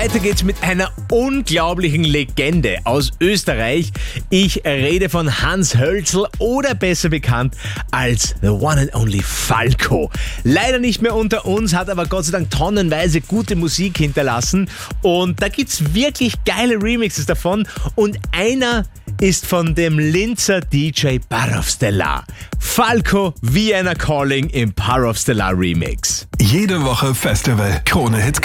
Weiter geht's mit einer unglaublichen Legende aus Österreich. Ich rede von Hans Hölzl oder besser bekannt als The One and Only Falco. Leider nicht mehr unter uns, hat aber Gott sei Dank tonnenweise gute Musik hinterlassen. Und da gibt's wirklich geile Remixes davon. Und einer ist von dem Linzer DJ Parov Stellar. Falco, Vienna Calling im Parov Stellar Remix. Jede Woche Festival. Krone Hit